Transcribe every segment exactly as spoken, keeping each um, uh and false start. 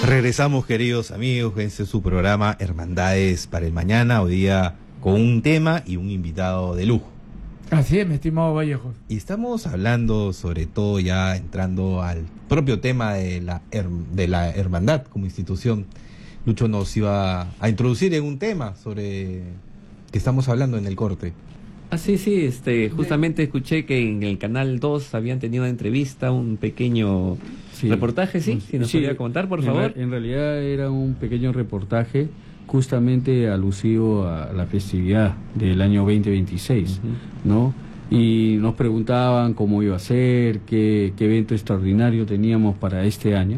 Regresamos, queridos amigos, en su programa Hermandades para el Mañana, hoy día con un tema y un invitado de lujo. Así es, mi estimado Vallejo. Y estamos hablando, sobre todo ya entrando al propio tema de la, her de la hermandad como institución. Lucho nos iba a introducir en un tema sobre que estamos hablando en el corte. Ah, sí, sí, este, justamente escuché que en el Canal dos habían tenido una entrevista, un pequeño sí. reportaje, ¿sí? Si nos sí. podría contar, por en favor. Re en realidad era un pequeño reportaje justamente alusivo a la festividad del año veinte veintiséis, uh-huh. ¿no? Y nos preguntaban cómo iba a ser, qué, qué evento extraordinario teníamos para este año.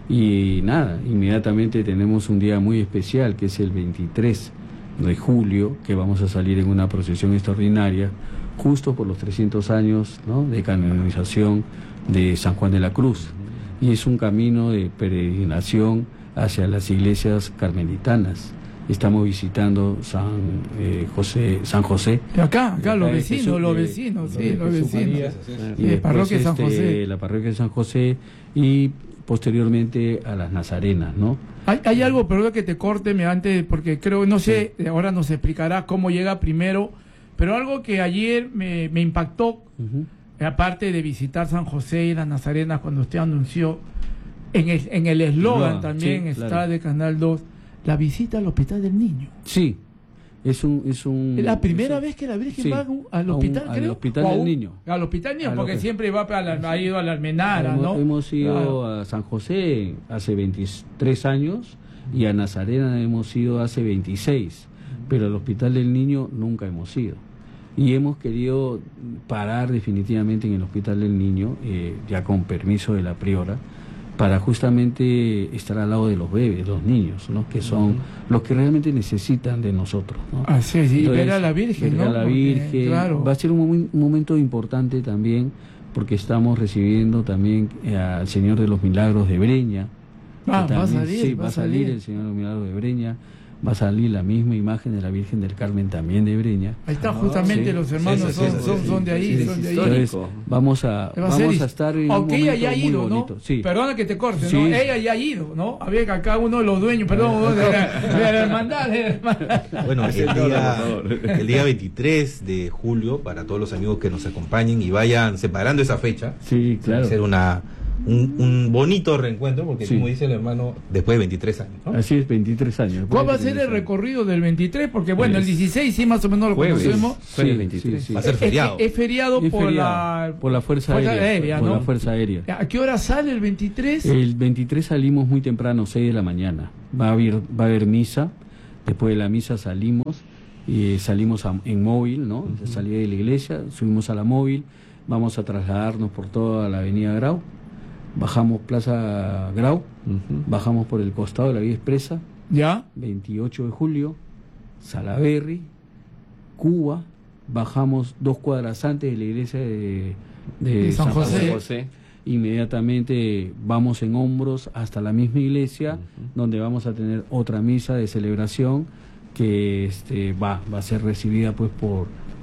Y nada, inmediatamente tenemos un día muy especial, que es el veintitrés de julio, que vamos a salir en una procesión extraordinaria justo por los trescientos años, ¿no?, de canonización de San Juan de la Cruz, y es un camino de peregrinación hacia las iglesias carmelitanas. Estamos visitando San eh, José, San José. Acá, acá los vecinos, Jesús, los vecinos, sí, los vecinos. Y la parroquia de San José, la parroquia de San José y posteriormente a las Nazarenas, ¿no? Hay, hay algo, perdón que te corte me antes, porque creo, no sé, sí. ahora nos explicará cómo llega primero, pero algo que ayer me, me impactó, uh-huh. aparte de visitar San José y las Nazarenas cuando usted anunció, en el en el eslogan no, también sí, está claro. de Canal dos, la visita al Hospital del Niño. Sí, es un... Es un ¿Es la primera es un, vez que la Virgen sí, va al hospital, un, creo? Al Hospital del Niño. Al Hospital del Niño, a porque que, siempre va a la, ha ido a la Almenara, hemos, ¿no? Hemos ido claro. a San José hace veintitrés años y a Nazarena hemos ido hace veintiséis, pero al Hospital del Niño nunca hemos ido. Y hemos querido parar definitivamente en el Hospital del Niño, eh, ya con permiso de la priora, para justamente estar al lado de los bebés, los niños, ¿no?, que son uh-huh. los que realmente necesitan de nosotros, ¿no? Así es, y ver a la Virgen, ver ¿no? a la Virgen, porque, claro. va a ser un, un momento importante también, porque estamos recibiendo también eh, al Señor de los Milagros de Breña. Ah, también, va a salir, sí, va a salir, salir el Señor de los Milagros de Breña. Va a salir la misma imagen de la Virgen del Carmen también de Breña. Ahí está, justamente sí. los hermanos sí, sí, sí, son, son, sí, son de ahí, sí, son de ahí. Entonces, vamos a, vamos a estar en aunque un ella ya ha ido, ¿no? Bonito. Sí. Perdona que te corte, sí. ¿no? Ella ya ha ido, ¿no? Había que acá uno de los dueños, perdón, de la, de la hermandad, de la hermandad. Bueno, el día, el día veintitrés de julio, para todos los amigos que nos acompañen y vayan separando esa fecha, sí, claro. va a ser una... Un, un bonito reencuentro, porque sí. como dice el hermano, después de veintitrés años, ¿no? Así es, veintitrés años. ¿Cuál va a ser el recorrido del veintitrés? Porque bueno, el dieciséis sí más o menos lo jueves, conocemos. Sí, veintitrés. Sí, sí. Va a ser feriado. Es, es feriado es por feriado, la por la Fuerza, fuerza Aérea, aérea por ¿no? la Fuerza Aérea. ¿A qué hora sale el veintitrés? El veintitrés salimos muy temprano, seis de la mañana. Va a haber, va a haber misa. Después de la misa salimos y salimos a, en móvil, ¿no? Uh-huh. Salí de la iglesia, subimos a la móvil, vamos a trasladarnos por toda la avenida Grau. Bajamos Plaza Grau, uh-huh. bajamos por el costado de la Vía Expresa, ya veintiocho de julio, Salaberry, Cuba, bajamos dos cuadras antes de la iglesia de, de, de San, San José. José. Inmediatamente vamos en hombros hasta la misma iglesia, uh-huh. donde vamos a tener otra misa de celebración que este, va, va a ser recibida pues por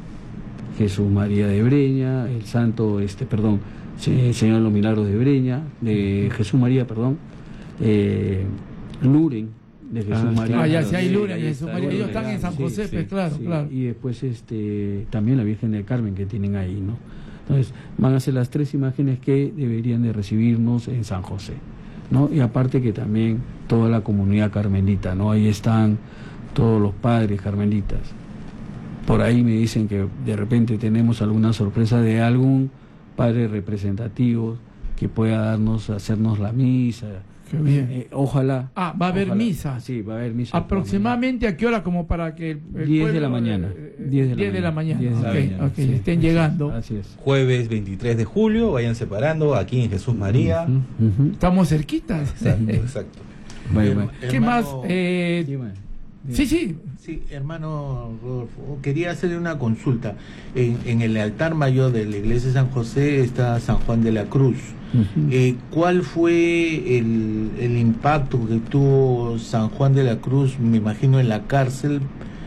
Jesús María de Breña, el santo, este, perdón, Sí, Señor de los Milagros de Breña, de Jesús María, perdón, eh, Luren, de Jesús ah, María. Ah, ya sí hay Luren, de Jesús María, ellos están en San José, sí, pues, sí, claro, sí. claro. Y después este, también la Virgen del Carmen que tienen ahí, ¿no? Entonces, van a ser las tres imágenes que deberían de recibirnos en San José, ¿no? Y aparte que también toda la comunidad carmelita, ¿no? Ahí están todos los padres carmelitas. Por ahí me dicen que de repente tenemos alguna sorpresa de algún padre representativo que pueda darnos, hacernos la misa. Qué bien. Eh, ojalá. Ah, va a haber ojalá. misa. Sí, va a haber misa. ¿Aproximadamente a qué hora? Como para que el, el diez pueblo, de la mañana. Eh, diez de la mañana. diez de la okay, mañana. Okay, Sí, estén así llegando. Es, así es. Jueves veintitrés de julio, vayan separando aquí en Jesús María. Uh-huh, uh-huh. Estamos cerquitas. Exacto, exacto. Bueno, bueno. ¿Qué hermano, más? Eh, dime, dime. Sí, sí. Sí, hermano Rodolfo, quería hacerle una consulta. En, en el altar mayor de la iglesia de San José está San Juan de la Cruz. Uh-huh. eh, ¿Cuál fue el, el impacto que tuvo San Juan de la Cruz, me imagino, en la cárcel,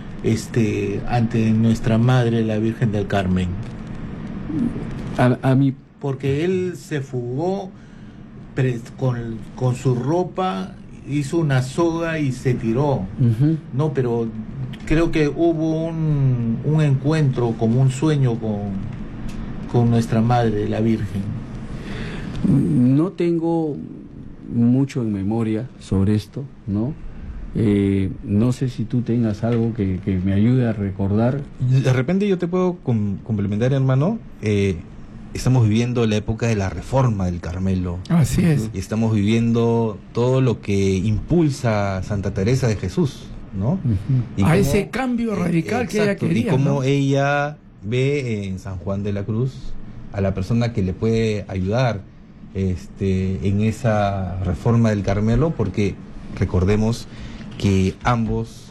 este, ante nuestra Madre, la Virgen del Carmen? A, a mí... Porque él se fugó pre, con, con su ropa hizo una soga y se tiró. Uh-huh. No, pero creo que hubo un, un encuentro, como un sueño con, con nuestra Madre, la Virgen. No tengo mucho en memoria sobre esto, ¿no? Eh, no sé si tú tengas algo que, que me ayude a recordar. De repente yo te puedo com- complementar, hermano. Eh, estamos viviendo la época de la Reforma del Carmelo. Así es. Y estamos viviendo todo lo que impulsa Santa Teresa de Jesús, ¿no? Uh-huh. Y a cómo, ese cambio radical eh, que ella quería. Y cómo ¿no? ella ve en San Juan de la Cruz a la persona que le puede ayudar este, en esa Reforma del Carmelo, porque recordemos que ambos,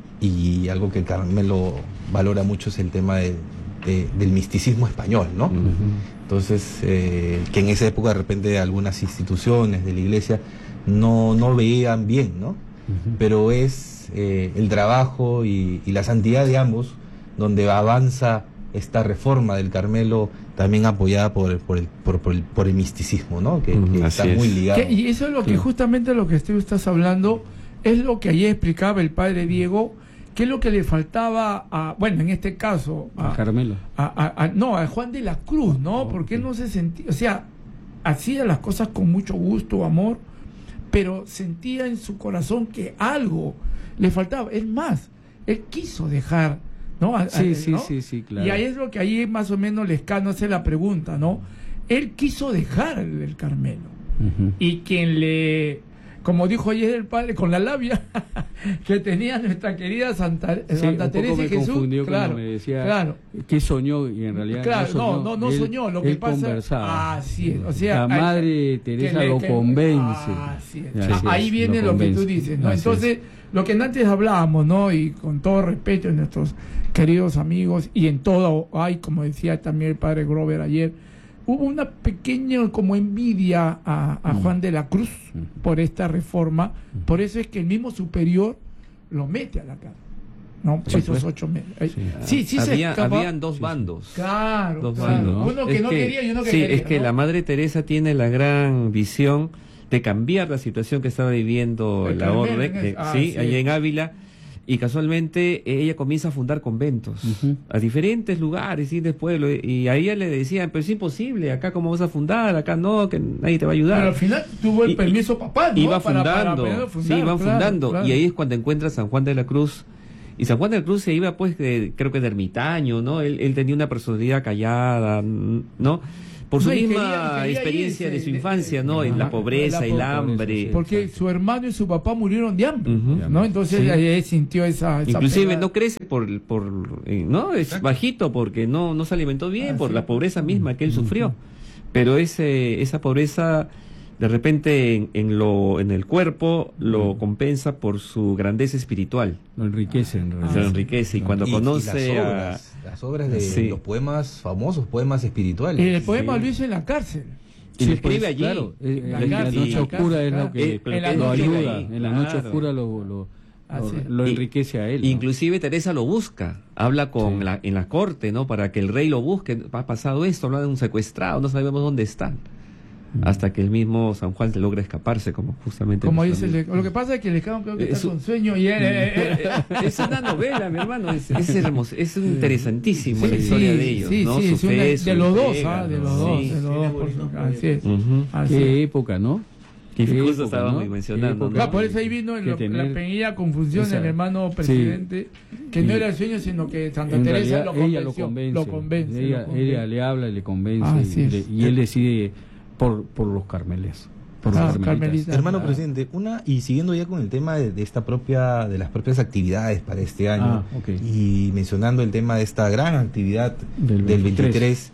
y algo que el Carmelo valora mucho es el tema de, de, del misticismo español, ¿no? Uh-huh. Entonces, eh, que en esa época de repente algunas instituciones de la iglesia no, no veían bien, ¿no? Uh-huh. Pero es eh, el trabajo y, y la santidad de ambos donde avanza esta reforma del Carmelo, también apoyada por, por, el, por, por, el, por el misticismo, ¿no? Que, que está es. muy ligado. Y eso es lo que, sí. justamente lo que tú estás hablando, es lo que ayer explicaba el padre Diego, que es lo que le faltaba a, bueno, en este caso, a, a Carmelo. A, a, a, no, a Juan de la Cruz, ¿no? Porque él no se sentía, o sea, hacía las cosas con mucho gusto, amor, pero sentía en su corazón que algo le faltaba. Es más, él quiso dejar, ¿no? A, sí, a, sí, ¿no? sí, sí, claro. Y ahí es lo que ahí más o menos Lescano hace la pregunta, ¿no? Él quiso dejar el, el Carmelo. Uh-huh. Y quien le... Como dijo ayer el padre, con la labia que tenía nuestra querida Santa, sí, Santa Teresa de Jesús, claro, me decía claro, que soñó y en realidad claro, no soñó, no, no, no él, soñó, lo que pasa, conversaba. Así es, o sea, la madre hay, Teresa le, lo que, convence. Así es. Así ahí es, viene lo, lo que tú dices, ¿no? Así Entonces, es. Lo que antes hablábamos, ¿no? Y con todo respeto de nuestros queridos amigos y en todo, ay, como decía también el padre Grover ayer, hubo una pequeña como envidia a, a Juan de la Cruz por esta reforma, por eso es que el mismo superior lo mete a la cárcel, ¿no? Sí, esos ocho meses. Sí, sí, sí Había, se habían dos bandos. Claro, dos claro. bandos, ¿no? Uno que es no que, quería y uno que sí, quería. es que ¿no? la Madre Teresa tiene la gran visión de cambiar la situación que estaba viviendo el la orden, de, ah, sí, sí, allá en Ávila. Y casualmente ella comienza a fundar conventos uh-huh. a diferentes lugares y después lo, y a ella le decían, pero es imposible, acá cómo vas a fundar, acá no, que nadie te va a ayudar. Pero al final tuvo el y, permiso papá, ¿no? Iba fundando, para, para fundar, sí, iban claro, fundando claro. Y ahí es cuando encuentra San Juan de la Cruz. Y San Juan de la Cruz se iba pues de, creo que de ermitaño, ¿no? Él, él tenía una personalidad callada, ¿no? Por su no, misma quería, quería experiencia irse, de su infancia, de, ¿no? En la pobreza, la, el hambre. Porque su hermano y su papá murieron de hambre, uh-huh. ¿no? Entonces sí. Él sintió esa, esa inclusive pegada. No crece por, por no es Exacto. bajito porque no, no se alimentó bien ah, por sí. la pobreza misma que él sufrió. Uh-huh. Pero ese, esa pobreza de repente en, en lo en el cuerpo lo compensa por su grandeza espiritual. Lo enriquece, en realidad. Lo enriquece y cuando y, conoce y las obras, a las obras de sí. los poemas famosos, poemas espirituales. El poema sí. lo hizo en la cárcel. Y lo escribe allí. Claro, en la, la noche oscura es lo que eh, lo ayuda. Ahí, en la noche claro. oscura lo, lo, lo, lo enriquece a él. ¿no? Inclusive Teresa lo busca, habla con sí. la, en la corte, ¿no? Para que el rey lo busque. Ha pasado esto, habla de un secuestrado, no sabemos dónde están. Hasta que el mismo San Juan logra escaparse, como justamente como dice le, lo que pasa es que el creo que está con sueño y él, eh, eh, es una novela, mi hermano, es, es hermoso, es interesantísimo sí, la historia sí, de ellos, sí, ¿no? Sí, su fe, una, de los dos, ah, de los sí, dos, de los dos, por su, así es. Uh-huh. así Qué es. época, ¿no? Y justo época, estábamos ¿no? mencionando. ¿no? Claro, por eso ahí vino el, tener... la pequeña confusión esa... del hermano presidente, sí. que no era el sueño, sino que Santa en Teresa lo, ella lo convence. Lo convence, ella, lo convence. ella le habla y le convence, ah, y, le, y él decide por, por los carmeles. Por ah, los carmelitas. Hermano ah. presidente, una y siguiendo ya con el tema de, de esta propia, de las propias actividades para este año, ah, okay. y mencionando el tema de esta gran actividad del, del veintitrés,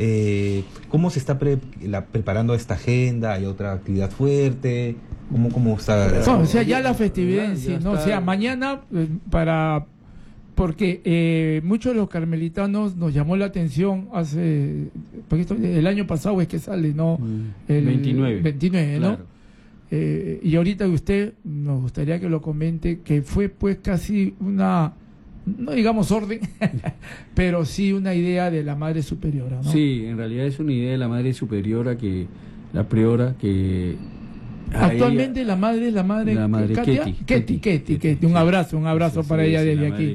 eh, ¿cómo se está pre, la, preparando esta agenda? ¿Hay otra actividad fuerte? ¿Cómo, cómo está? No, o sea, ya la festividad en sí, ¿no? O sea, mañana eh, para... Porque eh, muchos de los carmelitanos nos llamó la atención hace... Porque esto, el año pasado es que sale, ¿no? El veintinueve. veintinueve, ¿no? Claro. Eh, y ahorita usted nos gustaría que lo comente, que fue pues casi una... no digamos orden, pero sí una idea de la Madre Superiora, ¿no? Sí, en realidad es una idea de la Madre Superiora, que la priora, que Actualmente ella, la madre es la madre, la madre Katia, Ketty, Ketty, Ketty, Ketty. Un abrazo, un abrazo para ella desde aquí.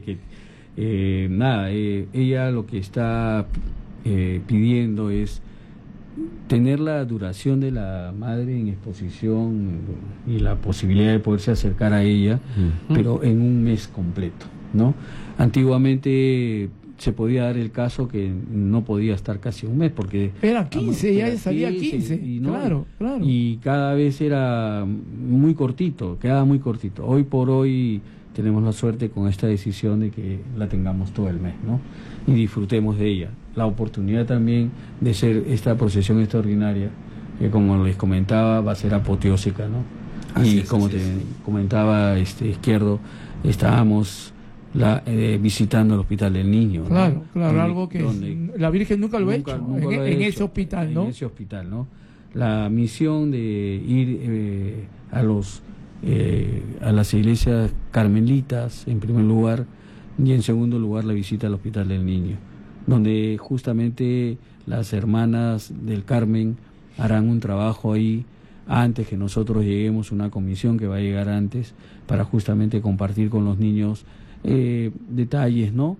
Eh, nada, eh, ella lo que está eh, pidiendo es tener la duración de la madre en exposición y la posibilidad de poderse acercar a ella, uh-huh. pero en un mes completo, ¿no? Antiguamente se podía dar el caso que no podía estar casi un mes porque era quince, ya salía quince, y no, claro, claro. Y cada vez era muy cortito, quedaba muy cortito. Hoy por hoy tenemos la suerte con esta decisión de que la tengamos todo el mes, ¿no? Y disfrutemos de ella. La oportunidad también de ser esta procesión extraordinaria, que como les comentaba, va a ser apoteósica, ¿no? Así y es, como te es. comentaba este Izquierdo, estábamos la, eh, visitando el Hospital del Niño. Claro, ¿no? claro, donde, algo que donde, la Virgen nunca lo ha hecho, nunca en, lo ha en hecho, ese hospital, ¿no? En ese hospital, ¿no? La misión de ir eh, a los Eh, a las iglesias carmelitas en primer lugar y en segundo lugar la visita al Hospital del Niño, donde justamente las hermanas del Carmen harán un trabajo ahí antes que nosotros lleguemos, una comisión que va a llegar antes para justamente compartir con los niños eh, detalles, ¿no?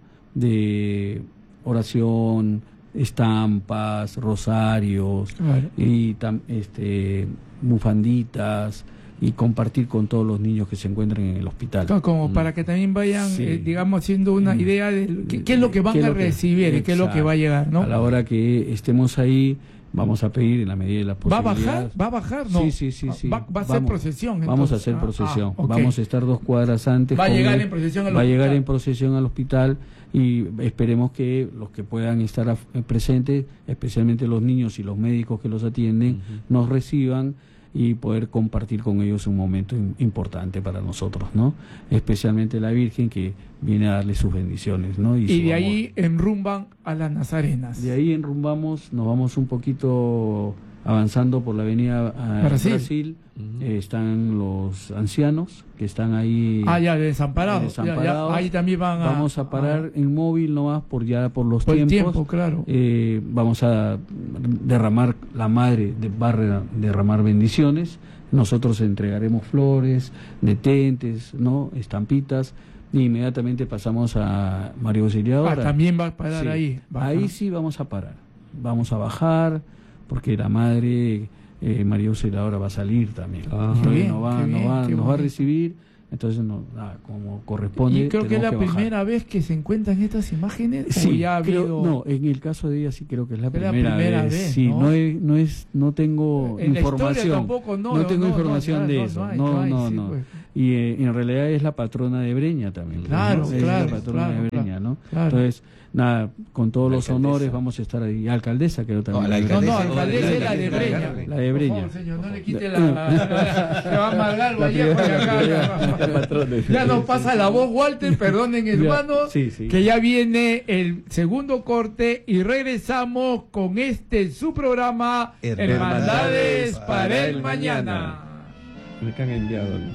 De oración, estampas, rosarios, claro. y tam, este bufanditas, y compartir con todos los niños que se encuentran en el hospital. Como mm. para que también vayan, sí. eh, digamos, haciendo una mm. idea de qué, qué es lo que van a recibir y qué es lo que va a llegar, ¿no? A la hora que estemos ahí, vamos a pedir en la medida de la posibilidad. ¿Va a bajar? ¿Va a bajar? No. Sí, sí, sí. sí. Va, va a ser vamos, procesión, entonces. Vamos a hacer procesión. Ah, okay. Vamos a estar dos cuadras antes. Va a llegar en procesión al va hospital. Va a llegar en procesión al hospital y esperemos que los que puedan estar a, presentes, especialmente los niños y los médicos que los atienden, uh-huh. nos reciban y poder compartir con ellos un momento importante para nosotros, ¿no? Especialmente la Virgen que viene a darle sus bendiciones, ¿no? Y, y de ahí amor. enrumban a las Nazarenas. De ahí enrumbamos, nos vamos un poquito avanzando por la avenida Brasil, Brasil. Uh-huh. eh, están los ancianos que están ahí ah ya desamparados, desamparados. Ya, ya, ahí también van a, vamos a parar a, en móvil nomás por ya por los por tiempos el tiempo, claro. eh, vamos a derramar, la madre de, va a derramar bendiciones, nosotros entregaremos flores, detentes, no estampitas y inmediatamente pasamos a María Auxiliadora. Ah, también va a parar sí. ahí va ahí sí vamos a parar, vamos a bajar porque la madre eh, María Auxiliadora va a salir también. Ah, bien, nos va, bien, nos va, nos va a recibir, entonces no, nada, como corresponde. Y creo que es la que primera vez que se encuentran estas imágenes. Sí, ya ha creo, habido... no, en el caso de ella sí creo que es la, es la primera, primera vez. vez. Sí, no, no, es, no es, no tengo en información. La tampoco, no, no tengo no, información no, de no, eso. no, hay, no, no, hay, no. sí, no. Pues. Y eh, en realidad es la patrona de Breña también. Claro, ¿no? claro. Es la patrona claro, de Breña, ¿no? Claro. Entonces, nada, con todos la los alcaldesa. honores vamos a estar ahí. Alcaldesa creo también. No, la No, no, alcaldesa, alcaldesa es la de Breña. La de Breña. Por favor, señor, no le quite la... Se va a amargar el Vallejo acá. Ya nos pasa la voz, Walter, perdonen hermanos, sí, sí. que ya viene el segundo corte y regresamos con este su programa Hermandades Hermandades para el Mañana. Me han enviado.